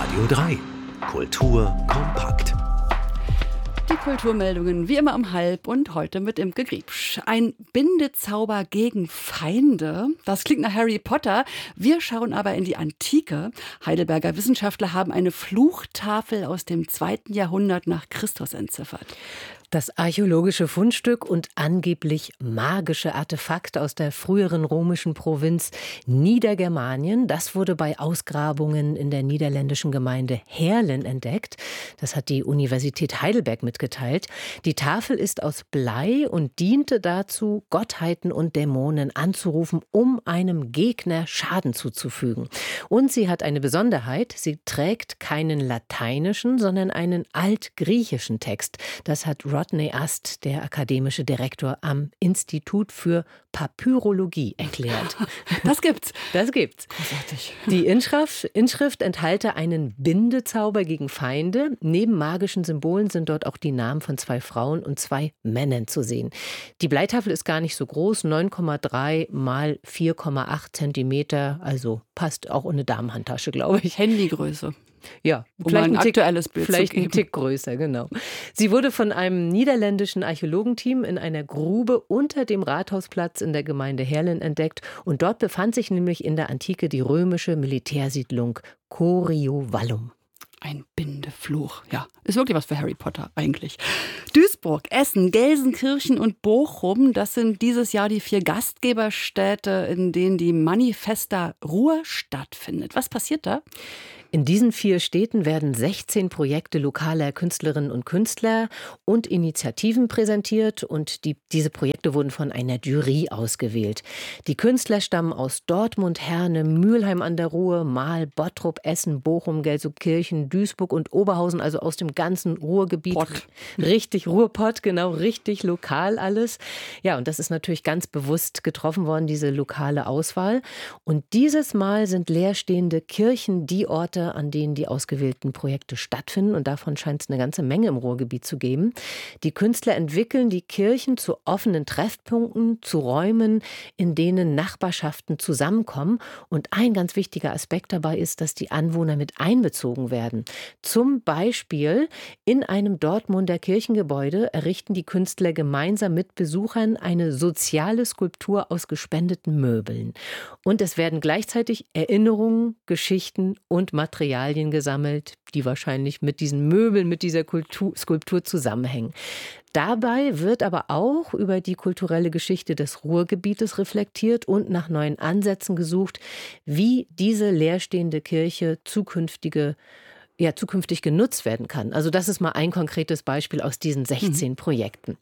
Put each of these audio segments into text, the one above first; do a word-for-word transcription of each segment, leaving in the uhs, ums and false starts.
Radio drei. Kultur kompakt. Die Kulturmeldungen wie immer um halb und heute mit Imke Griebsch. Ein Bindezauber gegen Feinde. Das klingt nach Harry Potter. Wir schauen aber in die Antike. Heidelberger Wissenschaftler haben eine Fluchtafel aus dem zweiten Jahrhundert nach Christus entziffert. Das archäologische Fundstück und angeblich magische Artefakt aus der früheren römischen Provinz Niedergermanien, das wurde bei Ausgrabungen in der niederländischen Gemeinde Heerlen entdeckt. Das hat die Universität Heidelberg mitgeteilt. Die Tafel ist aus Blei und diente dazu, Gottheiten und Dämonen anzurufen, um einem Gegner Schaden zuzufügen. Und sie hat eine Besonderheit, sie trägt keinen lateinischen, sondern einen altgriechischen Text. Das hat Rodney Ast, der akademische Direktor am Institut für Papyrologie, erklärt. Das gibt's. Das gibt's. Großartig. Die Inschrift, Inschrift enthalte einen Bindezauber gegen Feinde. Neben magischen Symbolen sind dort auch die Namen von zwei Frauen und zwei Männern zu sehen. Die Bleitafel ist gar nicht so groß, neun Komma drei mal vier Komma acht Zentimeter, also passt auch in eine Damenhandtasche, glaube ich. Handygröße. Ja, um vielleicht ein ein Tick, aktuelles Bild vielleicht zu geben. ein Tick größer, genau. Sie wurde von einem niederländischen Archäologenteam in einer Grube unter dem Rathausplatz in der Gemeinde Heerlen entdeckt. Und dort befand sich nämlich in der Antike die römische Militärsiedlung Coriovallum. Ein Bindefluch. Ja, ist wirklich was für Harry Potter eigentlich. Duisburg, Essen, Gelsenkirchen und Bochum, das sind dieses Jahr die vier Gastgeberstädte, in denen die Manifesta Ruhr stattfindet. Was passiert da? In diesen vier Städten werden sechzehn Projekte lokaler Künstlerinnen und Künstler und Initiativen präsentiert und die, diese Projekte wurden von einer Jury ausgewählt. Die Künstler stammen aus Dortmund, Herne, Mülheim an der Ruhr, Marl, Bottrop, Essen, Bochum, Gelsenkirchen, Duisburg und Oberhausen, also aus dem ganzen Ruhrgebiet. Pott. Richtig, Ruhrpott, genau, richtig lokal alles. Ja, und das ist natürlich ganz bewusst getroffen worden, diese lokale Auswahl. Und dieses Mal sind leerstehende Kirchen die Orte, an denen die ausgewählten Projekte stattfinden. Und davon scheint es eine ganze Menge im Ruhrgebiet zu geben. Die Künstler entwickeln die Kirchen zu offenen Treffpunkten, zu Räumen, in denen Nachbarschaften zusammenkommen. Und ein ganz wichtiger Aspekt dabei ist, dass die Anwohner mit einbezogen werden. Zum Beispiel in einem Dortmunder Kirchengebäude errichten die Künstler gemeinsam mit Besuchern eine soziale Skulptur aus gespendeten Möbeln. Und es werden gleichzeitig Erinnerungen, Geschichten und Materialien Materialien gesammelt, die wahrscheinlich mit diesen Möbeln, mit dieser Kultur, Skulptur zusammenhängen. Dabei wird aber auch über die kulturelle Geschichte des Ruhrgebietes reflektiert und nach neuen Ansätzen gesucht, wie diese leerstehende Kirche zukünftige ja, zukünftig genutzt werden kann. Also das ist mal ein konkretes Beispiel aus diesen sechzehn mhm. Projekten.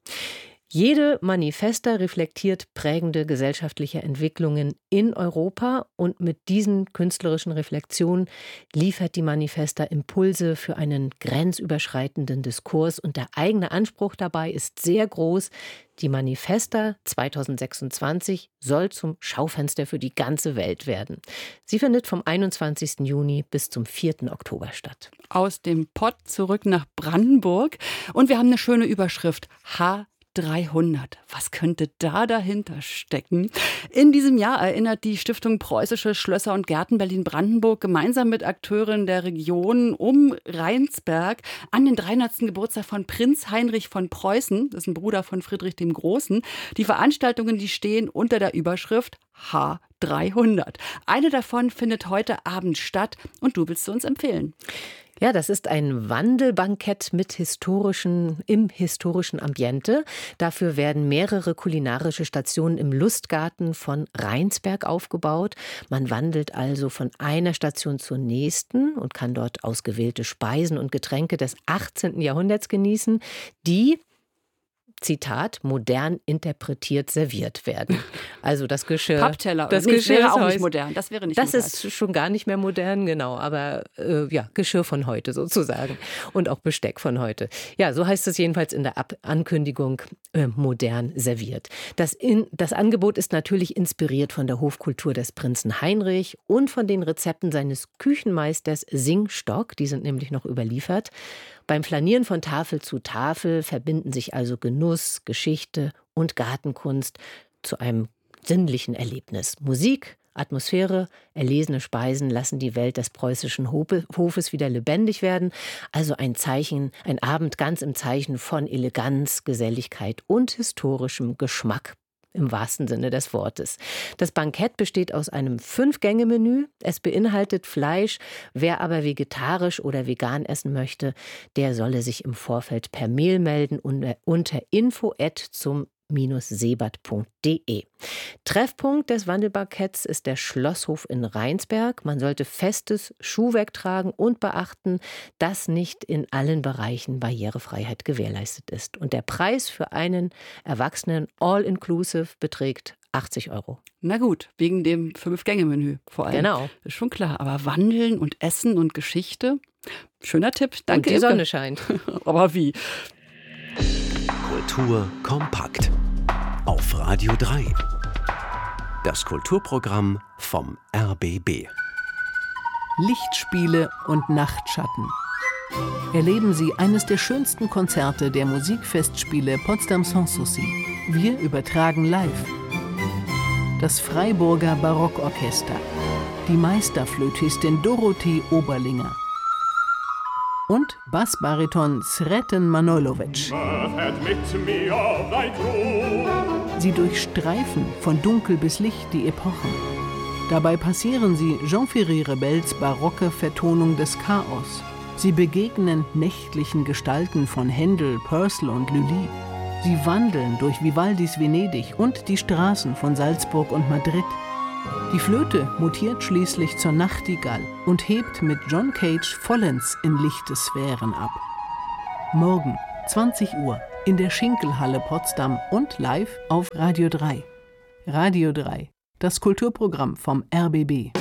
Jede Manifesta reflektiert prägende gesellschaftliche Entwicklungen in Europa und mit diesen künstlerischen Reflexionen liefert die Manifesta Impulse für einen grenzüberschreitenden Diskurs und der eigene Anspruch dabei ist sehr groß. Die Manifesta zwanzig sechsundzwanzig soll zum Schaufenster für die ganze Welt werden. Sie findet vom einundzwanzigsten Juni bis zum vierten Oktober statt. Aus dem Pott zurück nach Brandenburg und wir haben eine schöne Überschrift. H dreihundert. Was könnte da dahinter stecken? In diesem Jahr erinnert die Stiftung Preußische Schlösser und Gärten Berlin-Brandenburg gemeinsam mit Akteuren der Region um Rheinsberg an den dreihundertsten Geburtstag von Prinz Heinrich von Preußen. Das ist ein Bruder von Friedrich dem Großen. Die Veranstaltungen, die stehen unter der Überschrift H dreihundert. Eine davon findet heute Abend statt und du willst sie uns empfehlen. Ja, das ist ein Wandelbankett mit historischen, im historischen Ambiente. Dafür werden mehrere kulinarische Stationen im Lustgarten von Rheinsberg aufgebaut. Man wandelt also von einer Station zur nächsten und kann dort ausgewählte Speisen und Getränke des achtzehnten Jahrhunderts genießen, die Zitat, modern interpretiert serviert werden. Also das Geschirr. Pappteller. Das nee, Geschirr wäre auch ist nicht modern. Das wäre nicht Das modern. ist schon gar nicht mehr modern, genau. Aber äh, ja, Geschirr von heute sozusagen. Und auch Besteck von heute. Ja, so heißt es jedenfalls in der Ab- Ankündigung, äh, modern serviert. Das, in, das Angebot ist natürlich inspiriert von der Hofkultur des Prinzen Heinrich und von den Rezepten seines Küchenmeisters Singstock. Die sind nämlich noch überliefert. Beim Flanieren von Tafel zu Tafel verbinden sich also Genuss, Geschichte und Gartenkunst zu einem sinnlichen Erlebnis. Musik, Atmosphäre, erlesene Speisen lassen die Welt des preußischen Hofes wieder lebendig werden. Also ein Zeichen, ein Abend ganz im Zeichen von Eleganz, Geselligkeit und historischem Geschmack. Im wahrsten Sinne des Wortes. Das Bankett besteht aus einem Fünf-Gänge-Menü. Es beinhaltet Fleisch. Wer aber vegetarisch oder vegan essen möchte, der solle sich im Vorfeld per Mail melden unter info at zum sebert punkt de. Treffpunkt des Wandelbanketts ist der Schlosshof in Rheinsberg. Man sollte festes Schuhwerk tragen und beachten, dass nicht in allen Bereichen Barrierefreiheit gewährleistet ist. Und der Preis für einen Erwachsenen All-Inclusive beträgt achtzig Euro. Na gut, wegen dem Fünf-Gänge-Menü vor allem. Genau. Das ist schon klar. Aber Wandeln und Essen und Geschichte, schöner Tipp. Danke. Und die Sonne scheint. Aber wie? Kultur kompakt. Auf Radio drei. Das Kulturprogramm vom R B B. Lichtspiele und Nachtschatten. Erleben Sie eines der schönsten Konzerte der Musikfestspiele Potsdam Sans Souci. Wir übertragen live. Das Freiburger Barockorchester. Die Meisterflötistin Dorothee Oberlinger. Und Bassbariton Sreten Manojlovic. Sie durchstreifen von Dunkel bis Licht die Epochen. Dabei passieren sie Jean-Ferry Rebels barocke Vertonung des Chaos. Sie begegnen nächtlichen Gestalten von Händel, Purcell und Lully. Sie wandeln durch Vivaldis Venedig und die Straßen von Salzburg und Madrid. Die Flöte mutiert schließlich zur Nachtigall und hebt mit John Cage vollends in lichte Sphären ab. Morgen, zwanzig Uhr, in der Schinkelhalle Potsdam und live auf Radio drei. Radio drei, das Kulturprogramm vom R B B.